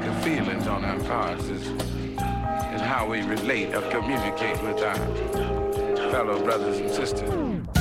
the feelings on our parts is how we relate or communicate with our fellow brothers and sisters.